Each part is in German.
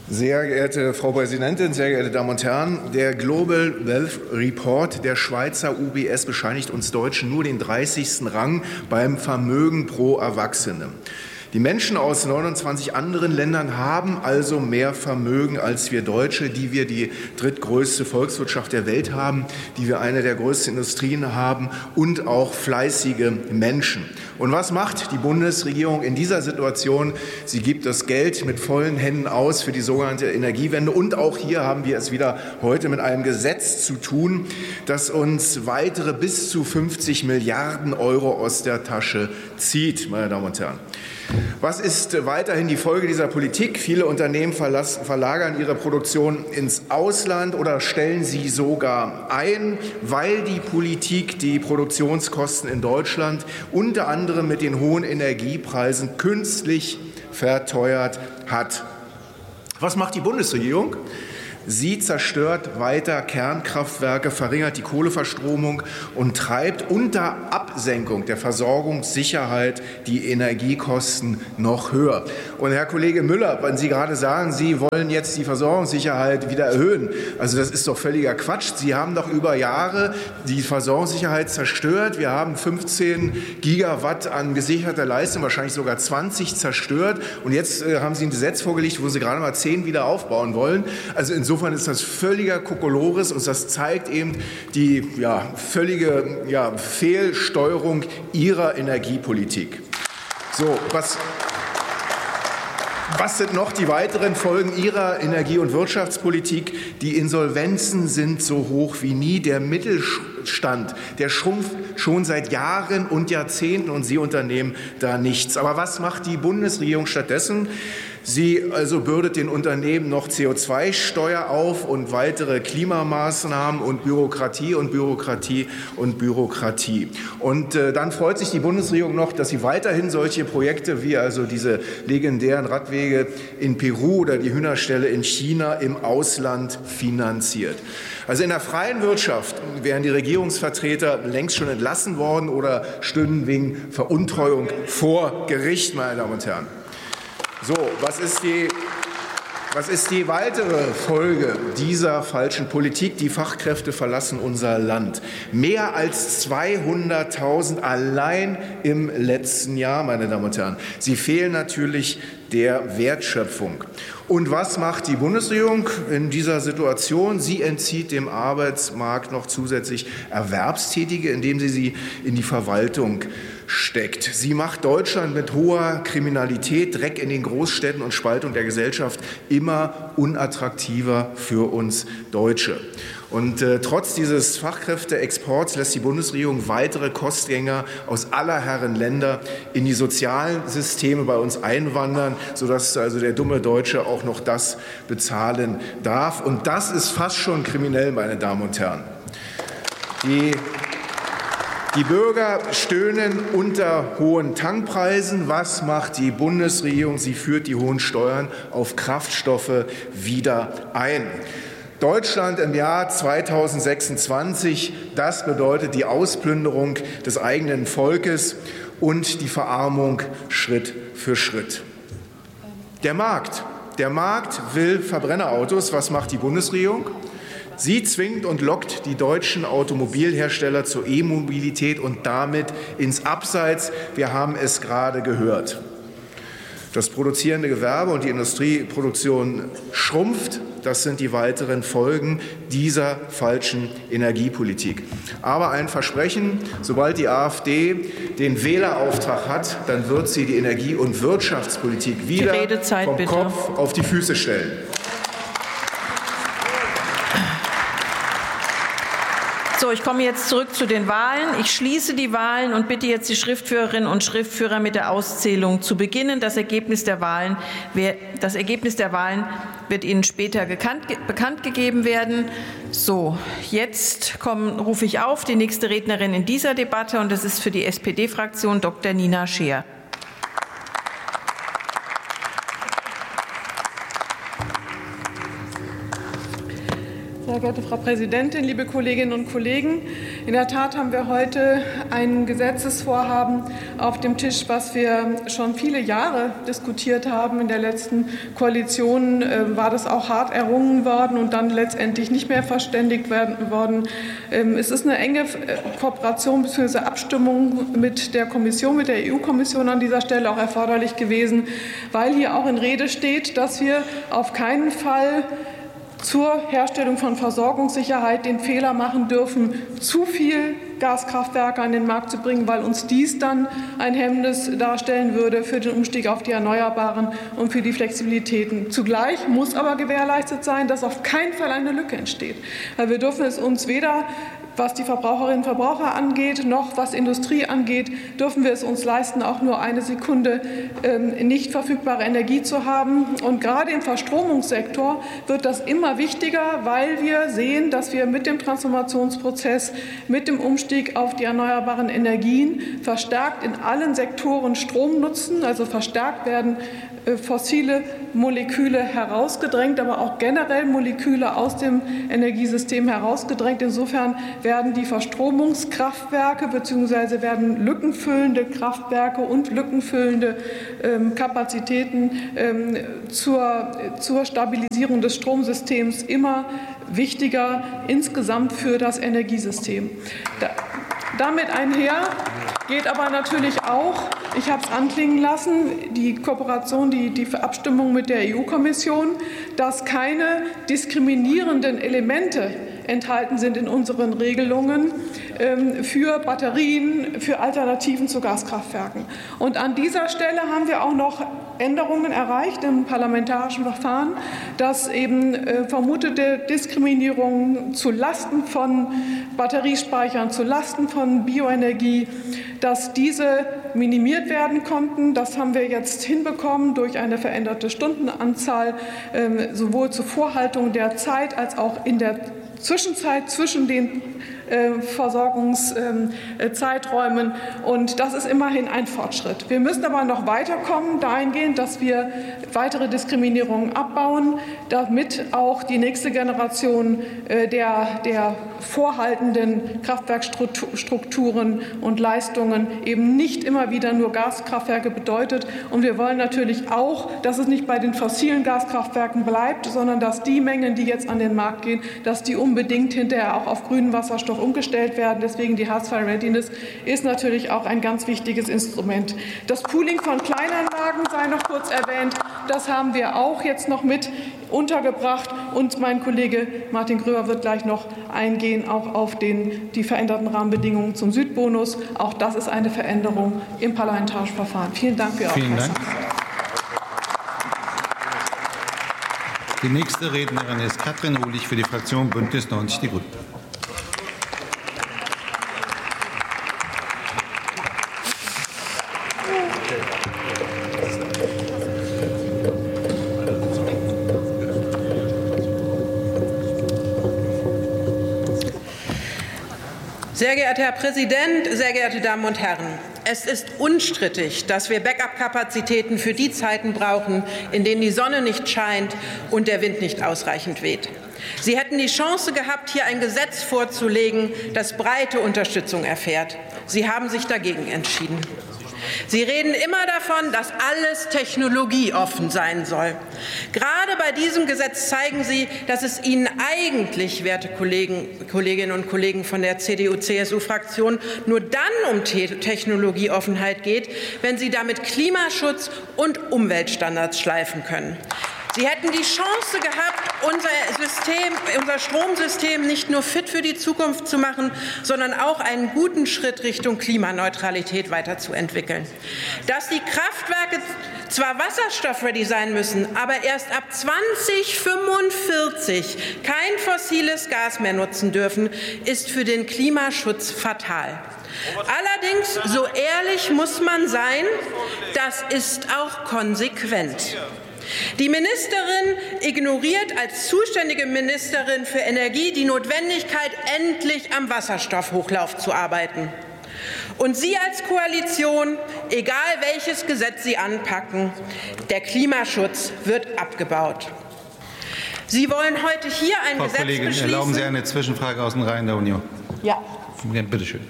Sehr geehrte Frau Präsidentin, sehr geehrte Damen und Herren! Der Global Wealth Report der Schweizer UBS bescheinigt uns Deutschen nur den 30. Rang beim Vermögen pro Erwachsene. Die Menschen aus 29 anderen Ländern haben also mehr Vermögen als wir Deutsche, die wir die drittgrößte Volkswirtschaft der Welt haben, die wir eine der größten Industrien haben und auch fleißige Menschen. Und was macht die Bundesregierung in dieser Situation? Sie gibt das Geld mit vollen Händen aus für die sogenannte Energiewende. Und auch hier haben wir es wieder heute mit einem Gesetz zu tun, das uns weitere bis zu 50 Milliarden Euro aus der Tasche zieht, meine Damen und Herren. Was ist weiterhin die Folge dieser Politik? Viele Unternehmen verlagern ihre Produktion ins Ausland oder stellen sie sogar ein, weil die Politik die Produktionskosten in Deutschland unter anderem mit den hohen Energiepreisen künstlich verteuert hat. Was macht die Bundesregierung? Sie zerstört weiter Kernkraftwerke, verringert die Kohleverstromung und treibt unter Absenkung der Versorgungssicherheit die Energiekosten noch höher. Und Herr Kollege Müller, wenn Sie gerade sagen, Sie wollen jetzt die Versorgungssicherheit wieder erhöhen, also das ist doch völliger Quatsch. Sie haben doch über Jahre die Versorgungssicherheit zerstört. Wir haben 15 Gigawatt an gesicherter Leistung, wahrscheinlich sogar 20 zerstört. Und jetzt haben Sie ein Gesetz vorgelegt, wo Sie gerade mal 10 wieder aufbauen wollen. Also insofern ist das völliger Kokolores und das zeigt eben die völlige Fehlsteuerung Ihrer Energiepolitik. So, was sind noch die weiteren Folgen Ihrer Energie- und Wirtschaftspolitik? Die Insolvenzen sind so hoch wie nie. Der Mittelstand, der schrumpft schon seit Jahren und Jahrzehnten und Sie unternehmen da nichts. Aber was macht die Bundesregierung stattdessen? Sie also bürdet den Unternehmen noch CO2-Steuer auf und weitere Klimamaßnahmen und Bürokratie und Bürokratie und Bürokratie. Und dann freut sich die Bundesregierung noch, dass sie weiterhin solche Projekte wie also diese legendären Radwege in Peru oder die Hühnerställe in China im Ausland finanziert. Also in der freien Wirtschaft wären die Regierungsvertreter längst schon entlassen worden oder stünden wegen Veruntreuung vor Gericht, meine Damen und Herren. So, was ist die weitere Folge dieser falschen Politik? Die Fachkräfte verlassen unser Land. Mehr als 200.000 allein im letzten Jahr, meine Damen und Herren. Sie fehlen natürlich der Wertschöpfung. Und was macht die Bundesregierung in dieser Situation? Sie entzieht dem Arbeitsmarkt noch zusätzlich Erwerbstätige, indem sie in die Verwaltung steckt. Sie macht Deutschland mit hoher Kriminalität, Dreck in den Großstädten und Spaltung der Gesellschaft immer unattraktiver für uns Deutsche. Und trotz dieses Fachkräfteexports lässt die Bundesregierung weitere Kostgänger aus aller Herren Länder in die sozialen Systeme bei uns einwandern, sodass also der dumme Deutsche auch noch das bezahlen darf. Und das ist fast schon kriminell, meine Damen und Herren. Die Bürger stöhnen unter hohen Tankpreisen. Was macht die Bundesregierung? Sie führt die hohen Steuern auf Kraftstoffe wieder ein. Deutschland im Jahr 2026, das bedeutet die Ausplünderung des eigenen Volkes und die Verarmung Schritt für Schritt. Der Markt will Verbrennerautos. Was macht die Bundesregierung? Sie zwingt und lockt die deutschen Automobilhersteller zur E-Mobilität und damit ins Abseits. Wir haben es gerade gehört. Das produzierende Gewerbe und die Industrieproduktion schrumpft. Das sind die weiteren Folgen dieser falschen Energiepolitik. Aber ein Versprechen, sobald die AfD den Wählerauftrag hat, dann wird sie die Energie- und Wirtschaftspolitik wieder vom Kopf auf die Füße stellen. So, ich komme jetzt zurück zu den Wahlen. Ich schließe die Wahlen und bitte jetzt die Schriftführerinnen und Schriftführer mit der Auszählung zu beginnen. Das Ergebnis der Wahlen wird Ihnen später bekannt gegeben werden. So, jetzt rufe ich auf die nächste Rednerin in dieser Debatte, und das ist für die SPD-Fraktion Dr. Nina Scheer. Sehr geehrte Frau Präsidentin, liebe Kolleginnen und Kollegen! In der Tat haben wir heute ein Gesetzesvorhaben auf dem Tisch, was wir schon viele Jahre diskutiert haben. In der letzten Koalition war das auch hart errungen worden und dann letztendlich nicht mehr verständigt worden. Es ist eine enge Kooperation bzw. Abstimmung mit der Kommission, mit der EU-Kommission an dieser Stelle auch erforderlich gewesen, weil hier auch in Rede steht, dass wir auf keinen Fall zur Herstellung von Versorgungssicherheit den Fehler machen dürfen, zu viel Gaskraftwerke an den Markt zu bringen, weil uns dies dann ein Hemmnis darstellen würde für den Umstieg auf die Erneuerbaren und für die Flexibilitäten. Zugleich muss aber gewährleistet sein, dass auf keinen Fall eine Lücke entsteht. Weil wir dürfen es uns weder, was die Verbraucherinnen und Verbraucher angeht, noch was Industrie angeht, dürfen wir es uns leisten, auch nur eine Sekunde nicht verfügbare Energie zu haben. Und gerade im Verstromungssektor wird das immer wichtiger, weil wir sehen, dass wir mit dem Transformationsprozess, mit dem Umstieg auf die erneuerbaren Energien verstärkt in allen Sektoren Strom nutzen, also verstärkt werden fossile Moleküle herausgedrängt, aber auch generell Moleküle aus dem Energiesystem herausgedrängt. Insofern werden die Verstromungskraftwerke bzw. werden lückenfüllende Kraftwerke und lückenfüllende Kapazitäten zur Stabilisierung des Stromsystems immer wichtiger insgesamt für das Energiesystem. Damit einher geht aber natürlich auch, ich habe es anklingen lassen, die Kooperation, die Abstimmung mit der EU-Kommission, dass keine diskriminierenden Elemente enthalten sind in unseren Regelungen für Batterien, für Alternativen zu Gaskraftwerken. Und an dieser Stelle haben wir auch noch Änderungen erreicht im parlamentarischen Verfahren, dass eben vermutete Diskriminierungen zu Lasten von Batteriespeichern, zu Lasten von Bioenergie, dass diese minimiert werden konnten. Das haben wir jetzt hinbekommen durch eine veränderte Stundenanzahl, sowohl zur Vorhaltung der Zeit als auch in der Zwischenzeit zwischen den Versorgungszeiträumen. Und das ist immerhin ein Fortschritt. Wir müssen aber noch weiterkommen, dahingehend, dass wir weitere Diskriminierungen abbauen, damit auch die nächste Generation der vorhaltenden Kraftwerkstrukturen und Leistungen eben nicht immer wieder nur Gaskraftwerke bedeutet. Und wir wollen natürlich auch, dass es nicht bei den fossilen Gaskraftwerken bleibt, sondern dass die Mengen, die jetzt an den Markt gehen, dass die unbedingt hinterher auch auf grünen Wasserstoff umgestellt werden. Deswegen die Hard-2 Readiness ist natürlich auch ein ganz wichtiges Instrument. Das Pooling von Kleinanlagen sei noch kurz erwähnt. Das haben wir auch jetzt noch mit untergebracht. Und mein Kollege Martin Gröber wird gleich noch eingehen, auch auf die veränderten Rahmenbedingungen zum Südbonus. Auch das ist eine Veränderung im parlamentarischen Verfahren. Vielen Dank für Ihre Aufmerksamkeit. Die nächste Rednerin ist Katrin Uhlich für die Fraktion Bündnis 90 Die Grünen. Sehr geehrter Herr Präsident, sehr geehrte Damen und Herren! Es ist unstrittig, dass wir Backup-Kapazitäten für die Zeiten brauchen, in denen die Sonne nicht scheint und der Wind nicht ausreichend weht. Sie hätten die Chance gehabt, hier ein Gesetz vorzulegen, das breite Unterstützung erfährt. Sie haben sich dagegen entschieden. Sie reden immer davon, dass alles technologieoffen sein soll. Gerade bei diesem Gesetz zeigen Sie, dass es Ihnen eigentlich, werte Kolleginnen und Kollegen von der CDU-CSU-Fraktion, nur dann um Technologieoffenheit geht, wenn Sie damit Klimaschutz und Umweltstandards schleifen können. Sie hätten die Chance gehabt, unser Stromsystem nicht nur fit für die Zukunft zu machen, sondern auch einen guten Schritt Richtung Klimaneutralität weiterzuentwickeln. Dass die Kraftwerke zwar wasserstoffready sein müssen, aber erst ab 2045 kein fossiles Gas mehr nutzen dürfen, ist für den Klimaschutz fatal. Allerdings, so ehrlich muss man sein, das ist auch konsequent. Die Ministerin ignoriert als zuständige Ministerin für Energie die Notwendigkeit, endlich am Wasserstoffhochlauf zu arbeiten. Und Sie als Koalition, egal welches Gesetz Sie anpacken, der Klimaschutz wird abgebaut. Sie wollen heute hier ein Frau Gesetz Kollegin, beschließen. erlauben Sie eine Zwischenfrage aus den Reihen der Union? Ja. Bitte schön.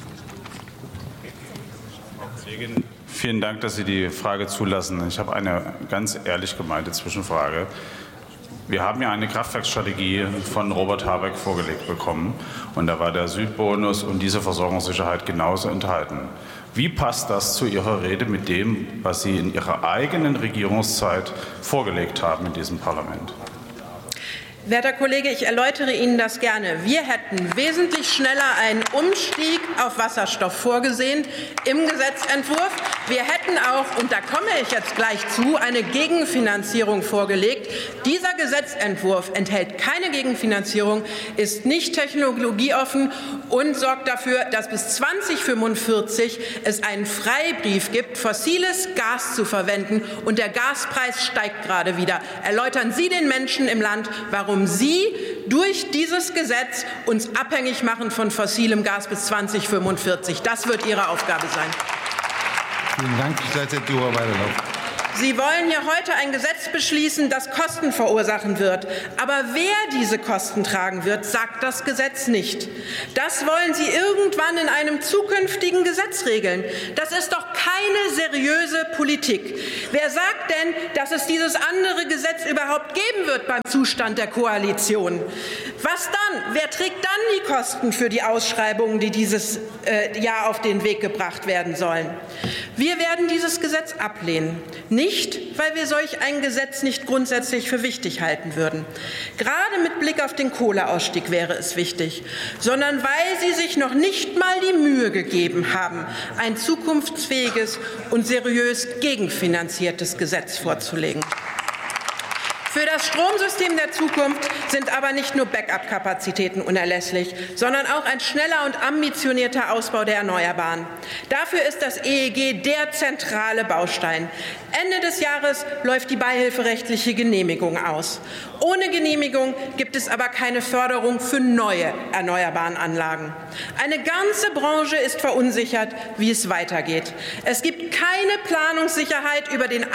Vielen Dank, dass Sie die Frage zulassen. Ich habe eine ganz ehrlich gemeinte Zwischenfrage. Wir haben ja eine Kraftwerksstrategie von Robert Habeck vorgelegt bekommen. Und da war der Südbonus und diese Versorgungssicherheit genauso enthalten. Wie passt das zu Ihrer Rede mit dem, was Sie in Ihrer eigenen Regierungszeit vorgelegt haben in diesem Parlament? Werter Kollege, ich erläutere Ihnen das gerne. Wir hätten wesentlich schneller einen Umstieg auf Wasserstoff vorgesehen im Gesetzentwurf. Wir hätten auch, und da komme ich jetzt gleich zu, eine Gegenfinanzierung vorgelegt. Dieser Gesetzentwurf enthält keine Gegenfinanzierung, ist nicht technologieoffen und sorgt dafür, dass bis 2045 es einen Freibrief gibt, fossiles Gas zu verwenden. Und der Gaspreis steigt gerade wieder. Erläutern Sie den Menschen im Land, warum Sie durch dieses Gesetz uns abhängig machen von fossilem Gas bis 2045. Das wird Ihre Aufgabe sein. Vielen Dank. Ich lasse die Uhr weiterlaufen. Sie wollen hier heute ein Gesetz beschließen, das Kosten verursachen wird. Aber wer diese Kosten tragen wird, sagt das Gesetz nicht. Das wollen Sie irgendwann in einem zukünftigen Gesetz regeln. Das ist doch keine seriöse Politik. Wer sagt denn, dass es dieses andere Gesetz überhaupt geben wird beim Zustand der Koalition? Was dann? Wer trägt dann die Kosten für die Ausschreibungen, die dieses Jahr auf den Weg gebracht werden sollen? Wir werden dieses Gesetz ablehnen. Nicht, weil wir solch ein Gesetz nicht grundsätzlich für wichtig halten würden. Gerade mit Blick auf den Kohleausstieg wäre es wichtig, sondern weil Sie sich noch nicht mal die Mühe gegeben haben, ein zukunftsfähiges und seriös gegenfinanziertes Gesetz vorzulegen. Für das Stromsystem der Zukunft sind aber nicht nur Backup-Kapazitäten unerlässlich, sondern auch ein schneller und ambitionierter Ausbau der Erneuerbaren. Dafür ist das EEG der zentrale Baustein. Ende des Jahres läuft die beihilferechtliche Genehmigung aus. Ohne Genehmigung gibt es aber keine Förderung für neue erneuerbaren Anlagen. Eine ganze Branche ist verunsichert, wie es weitergeht. Es gibt keine Planungssicherheit über den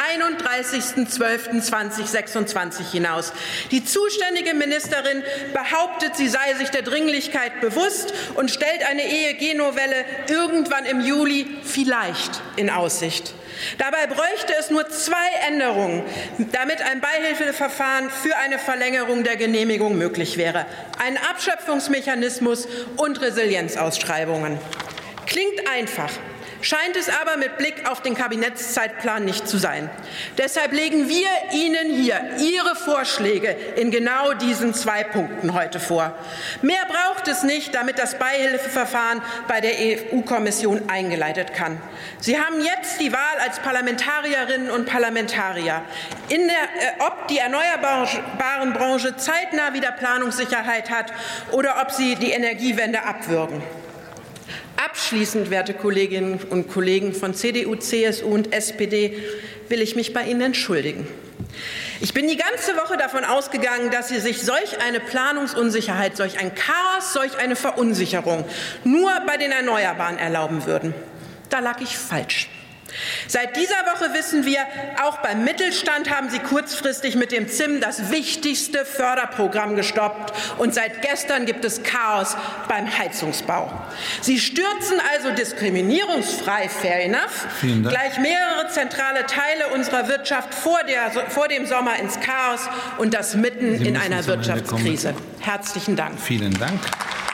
31.12.2026 hinaus. Die zuständige Ministerin behauptet, sie sei sich der Dringlichkeit bewusst und stellt eine EEG-Novelle irgendwann im Juli vielleicht in Aussicht. Dabei bräuchte es nur 2 Änderungen, damit ein Beihilfeverfahren für eine Verlängerung der Genehmigung möglich wäre: ein Abschöpfungsmechanismus und Resilienzausschreibungen. Klingt einfach, scheint es aber mit Blick auf den Kabinettszeitplan nicht zu sein. Deshalb legen wir Ihnen hier Ihre Vorschläge in genau diesen 2 Punkten heute vor. Mehr braucht es nicht, damit das Beihilfeverfahren bei der EU-Kommission eingeleitet kann. Sie haben jetzt die Wahl als Parlamentarierinnen und Parlamentarier, ob die erneuerbaren Branche zeitnah wieder Planungssicherheit hat oder ob sie die Energiewende abwürgen. Abschließend, werte Kolleginnen und Kollegen von CDU, CSU und SPD, will ich mich bei Ihnen entschuldigen. Ich bin die ganze Woche davon ausgegangen, dass Sie sich solch eine Planungsunsicherheit, solch ein Chaos, solch eine Verunsicherung nur bei den Erneuerbaren erlauben würden. Da lag ich falsch. Seit dieser Woche wissen wir, auch beim Mittelstand haben Sie kurzfristig mit dem ZIM das wichtigste Förderprogramm gestoppt. Und seit gestern gibt es Chaos beim Heizungsbau. Sie stürzen also diskriminierungsfrei, fair enough, gleich mehrere zentrale Teile unserer Wirtschaft vor dem Sommer ins Chaos, und das mitten in einer Wirtschaftskrise. Herzlichen Dank. Vielen Dank.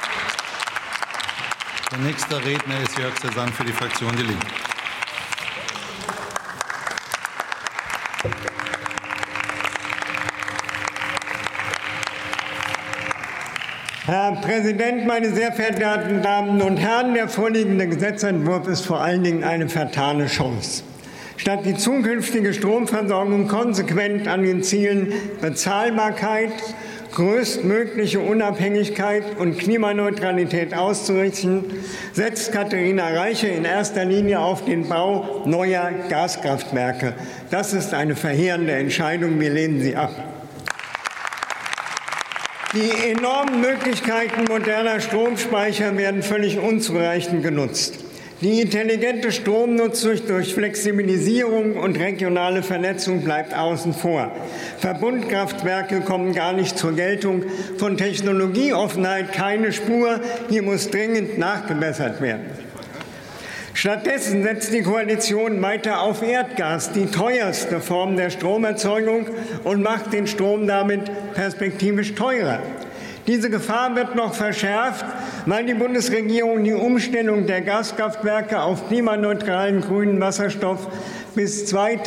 Der nächste Redner ist Jörg Cezanne für die Fraktion Die Linke. Herr Präsident, meine sehr verehrten Damen und Herren! Der vorliegende Gesetzentwurf ist vor allen Dingen eine vertane Chance. Statt die zukünftige Stromversorgung konsequent an den Zielen Bezahlbarkeit, größtmögliche Unabhängigkeit und Klimaneutralität auszurichten, setzt Katharina Reiche in erster Linie auf den Bau neuer Gaskraftwerke. Das ist eine verheerende Entscheidung. Wir lehnen sie ab. Die enormen Möglichkeiten moderner Stromspeicher werden völlig unzureichend genutzt. Die intelligente Stromnutzung durch Flexibilisierung und regionale Vernetzung bleibt außen vor. Verbundkraftwerke kommen gar nicht zur Geltung. Von Technologieoffenheit keine Spur. Hier muss dringend nachgebessert werden. Stattdessen setzt die Koalition weiter auf Erdgas, die teuerste Form der Stromerzeugung, und macht den Strom damit perspektivisch teurer. Diese Gefahr wird noch verschärft, weil die Bundesregierung die Umstellung der Gaskraftwerke auf klimaneutralen grünen Wasserstoff bis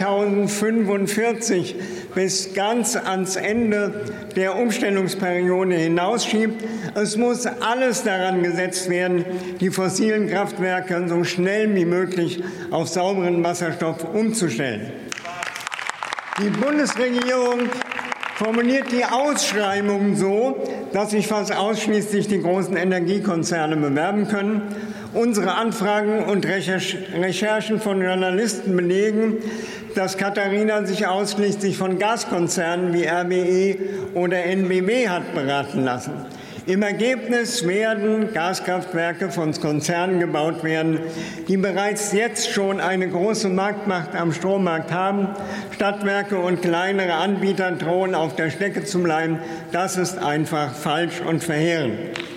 2045, bis ganz ans Ende der Umstellungsperiode hinausschiebt. Es muss alles daran gesetzt werden, die fossilen Kraftwerke so schnell wie möglich auf sauberen Wasserstoff umzustellen. Die Bundesregierung formuliert die Ausschreibungen so, dass sich fast ausschließlich die großen Energiekonzerne bewerben können. Unsere Anfragen und Recherchen von Journalisten belegen, dass Katharina sich ausschließlich von Gaskonzernen wie RWE oder NBW hat beraten lassen. Im Ergebnis werden Gaskraftwerke von Konzernen gebaut werden, die bereits jetzt schon eine große Marktmacht am Strommarkt haben. Stadtwerke und kleinere Anbieter drohen auf der Strecke zu bleiben. Das ist einfach falsch und verheerend.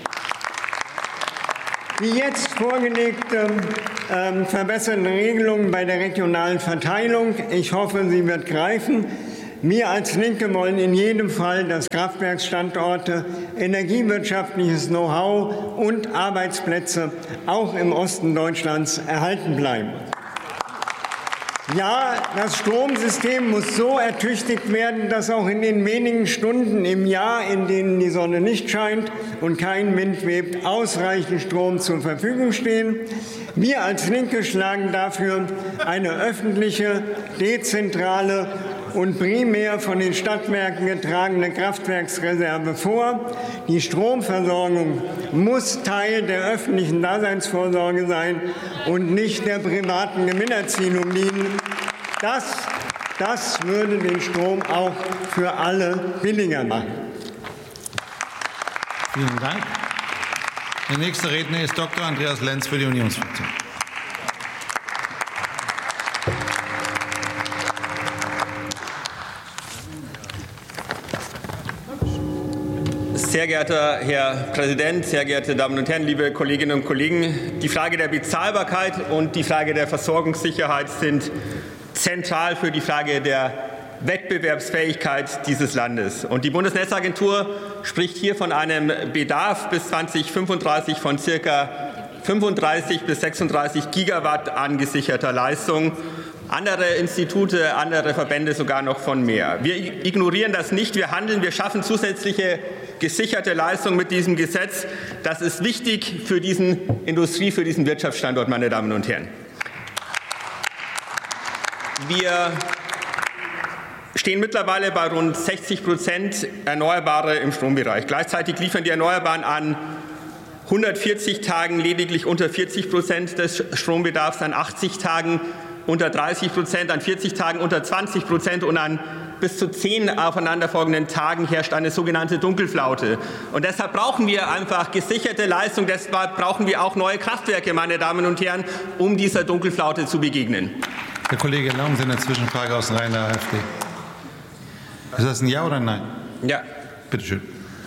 Die jetzt vorgelegte verbesserte Regelung bei der regionalen Verteilung, ich hoffe, sie wird greifen. Wir als Linke wollen in jedem Fall, dass Kraftwerksstandorte, energiewirtschaftliches Know-how und Arbeitsplätze auch im Osten Deutschlands erhalten bleiben. Ja, das Stromsystem muss so ertüchtigt werden, dass auch in den wenigen Stunden im Jahr, in denen die Sonne nicht scheint und kein Wind weht, ausreichend Strom zur Verfügung stehen. Wir als Linke schlagen dafür eine öffentliche, dezentrale und primär von den Stadtwerken getragene Kraftwerksreserve vor. Die Stromversorgung muss Teil der öffentlichen Daseinsvorsorge sein und nicht der privaten Gewinnerzielung dienen. Das würde den Strom auch für alle billiger machen. Vielen Dank. Der nächste Redner ist Dr. Andreas Lenz für die Unionsfraktion. Sehr geehrter Herr Präsident, sehr geehrte Damen und Herren, liebe Kolleginnen und Kollegen! Die Frage der Bezahlbarkeit und die Frage der Versorgungssicherheit sind zentral für die Frage der Wettbewerbsfähigkeit dieses Landes. Und die Bundesnetzagentur spricht hier von einem Bedarf bis 2035 von ca. 35 bis 36 Gigawatt an gesicherter Leistung. Andere Institute, andere Verbände sogar noch von mehr. Wir ignorieren das nicht, wir handeln, wir schaffen zusätzliche gesicherte Leistung mit diesem Gesetz. Das ist wichtig für diesen für diesen Wirtschaftsstandort, meine Damen und Herren. Wir stehen mittlerweile bei rund 60% Erneuerbare im Strombereich. Gleichzeitig liefern die Erneuerbaren an 140 Tagen lediglich unter 40% des Strombedarfs, an 80 Tagen unter 30%, an 40 Tagen unter 20% und an bis zu 10 aufeinanderfolgenden Tagen herrscht eine sogenannte Dunkelflaute. Und deshalb brauchen wir einfach gesicherte Leistung, deshalb brauchen wir auch neue Kraftwerke, meine Damen und Herren, um dieser Dunkelflaute zu begegnen. Herr Kollege, erlauben Sie eine Zwischenfrage aus den Reihen der AfD. Ist das ein Ja oder ein Nein? Ja. Bitte schön.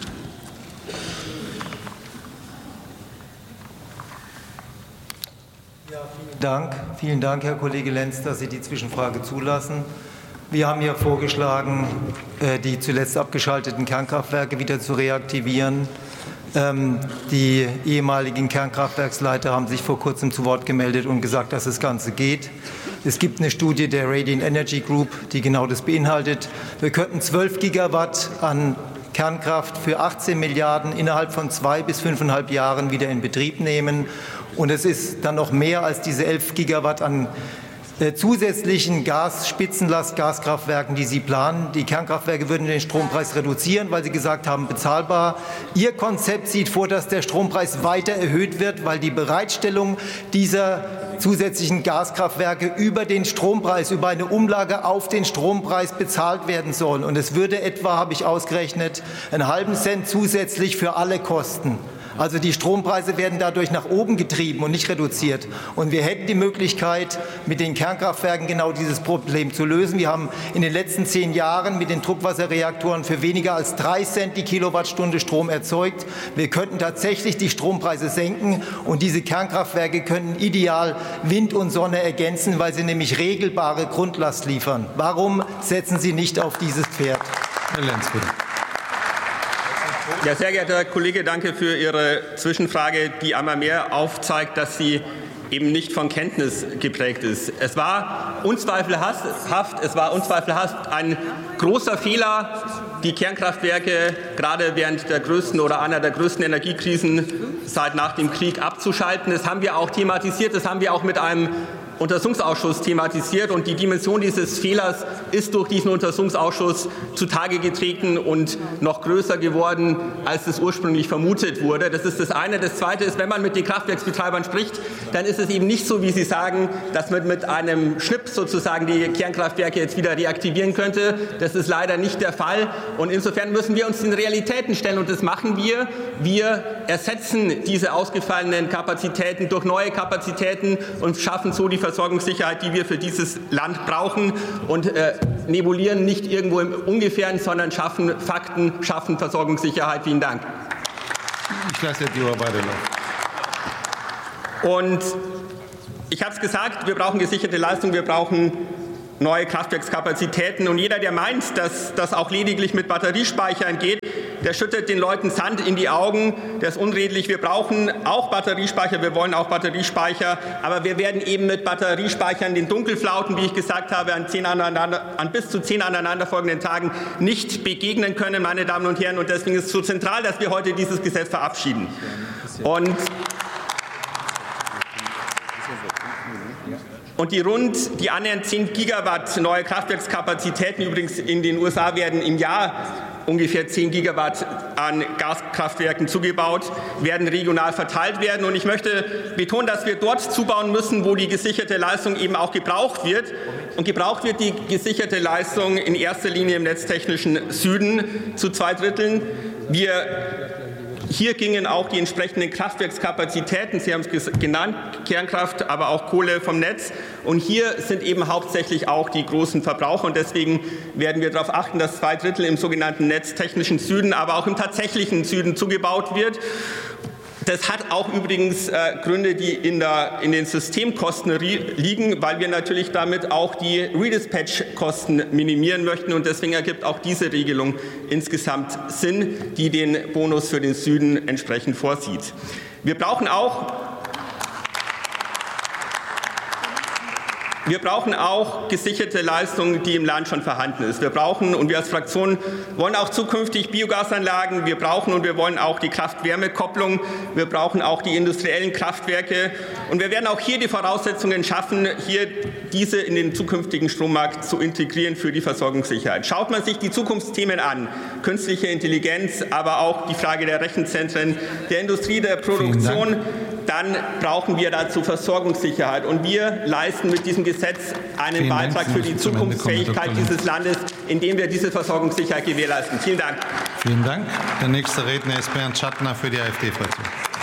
Vielen Dank, Herr Kollege Lenz, dass Sie die Zwischenfrage zulassen. Wir haben ja vorgeschlagen, die zuletzt abgeschalteten Kernkraftwerke wieder zu reaktivieren. Die ehemaligen Kernkraftwerksleiter haben sich vor kurzem zu Wort gemeldet und gesagt, dass das Ganze geht. Es gibt eine Studie der Radiant Energy Group, die genau das beinhaltet. Wir könnten 12 Gigawatt an Kernkraft für 18 Milliarden innerhalb von 2 bis 5,5 Jahren wieder in Betrieb nehmen. Und es ist dann noch mehr als diese 11 Gigawatt an zusätzlichen Spitzenlast-Gaskraftwerken, die Sie planen. Die Kernkraftwerke würden den Strompreis reduzieren, weil Sie gesagt haben, bezahlbar. Ihr Konzept sieht vor, dass der Strompreis weiter erhöht wird, weil die Bereitstellung dieser zusätzlichen Gaskraftwerke über den Strompreis, über eine Umlage auf den Strompreis bezahlt werden soll. Und es würde etwa, habe ich ausgerechnet, einen halben Cent zusätzlich für alle kosten. Also die Strompreise werden dadurch nach oben getrieben und nicht reduziert. Und wir hätten die Möglichkeit, mit den Kernkraftwerken genau dieses Problem zu lösen. Wir haben in den letzten 10 Jahren mit den Druckwasserreaktoren für weniger als 3 Cent die Kilowattstunde Strom erzeugt. Wir könnten tatsächlich die Strompreise senken und diese Kernkraftwerke könnten ideal Wind und Sonne ergänzen, weil sie nämlich regelbare Grundlast liefern. Warum setzen Sie nicht auf dieses Pferd? Herr Lenz, bitte. Ja, sehr geehrter Herr Kollege, danke für Ihre Zwischenfrage, die einmal mehr aufzeigt, dass sie eben nicht von Kenntnis geprägt ist. Es war unzweifelhaft ein großer Fehler, die Kernkraftwerke gerade während der größten oder einer der größten Energiekrisen seit nach dem Krieg abzuschalten. Das haben wir auch thematisiert, das haben wir auch mit einem Untersuchungsausschuss thematisiert, und die Dimension dieses Fehlers ist durch diesen Untersuchungsausschuss zutage getreten und noch größer geworden, als es ursprünglich vermutet wurde. Das ist das eine. Das zweite ist, wenn man mit den Kraftwerksbetreibern spricht, dann ist es eben nicht so, wie Sie sagen, dass man mit einem Schnipp sozusagen die Kernkraftwerke jetzt wieder reaktivieren könnte. Das ist leider nicht der Fall, und insofern müssen wir uns den Realitäten stellen, und das machen wir. Wir ersetzen diese ausgefallenen Kapazitäten durch neue Kapazitäten und schaffen so die Versorgungssicherheit, die wir für dieses Land brauchen, und nebulieren nicht irgendwo im Ungefähren, sondern schaffen Fakten, schaffen Versorgungssicherheit. Vielen Dank. Ich lasse die Uhr weiterlaufen. Und ich habe es gesagt, wir brauchen gesicherte Leistung, wir brauchen neue Kraftwerkskapazitäten. Und jeder, der meint, dass das auch lediglich mit Batteriespeichern geht, der schüttet den Leuten Sand in die Augen. Der ist unredlich. Wir brauchen auch Batteriespeicher. Wir wollen auch Batteriespeicher. Aber wir werden eben mit Batteriespeichern den Dunkelflauten, wie ich gesagt habe, an bis zu 10 aneinanderfolgenden Tagen nicht begegnen können, meine Damen und Herren. Und deswegen ist es so zentral, dass wir heute dieses Gesetz verabschieden. Und die annähernd 10 Gigawatt neue Kraftwerkskapazitäten, übrigens in den USA werden im Jahr ungefähr 10 Gigawatt an Gaskraftwerken zugebaut, werden regional verteilt werden. Und ich möchte betonen, dass wir dort zubauen müssen, wo die gesicherte Leistung eben auch gebraucht wird. Und gebraucht wird die gesicherte Leistung in erster Linie im netztechnischen Süden zu 2 Dritteln. Hier gingen auch die entsprechenden Kraftwerkskapazitäten, Sie haben es genannt, Kernkraft, aber auch Kohle vom Netz. Und hier sind eben hauptsächlich auch die großen Verbraucher. Und deswegen werden wir darauf achten, dass 2 Drittel im sogenannten netztechnischen Süden, aber auch im tatsächlichen Süden zugebaut wird. Das hat auch übrigens Gründe, die in den Systemkosten liegen, weil wir natürlich damit auch die Redispatch-Kosten minimieren möchten. Und deswegen ergibt auch diese Regelung insgesamt Sinn, die den Bonus für den Süden entsprechend vorsieht. Wir brauchen auch gesicherte Leistung, die im Land schon vorhanden ist. Wir brauchen, und wir als Fraktion wollen auch zukünftig Biogasanlagen. Wir brauchen und wir wollen auch die Kraft-Wärme-Kopplung. Wir brauchen auch die industriellen Kraftwerke. Und wir werden auch hier die Voraussetzungen schaffen, hier diese in den zukünftigen Strommarkt zu integrieren für die Versorgungssicherheit. Schaut man sich die Zukunftsthemen an, künstliche Intelligenz, aber auch die Frage der Rechenzentren, der Industrie, der Produktion, dann brauchen wir dazu Versorgungssicherheit. Und wir leisten mit diesem Gesetz einen Beitrag für die Zukunftsfähigkeit dieses Landes, indem wir diese Versorgungssicherheit gewährleisten. Vielen Dank. Vielen Dank. Der nächste Redner ist Bernd Schattner für die AfD-Fraktion.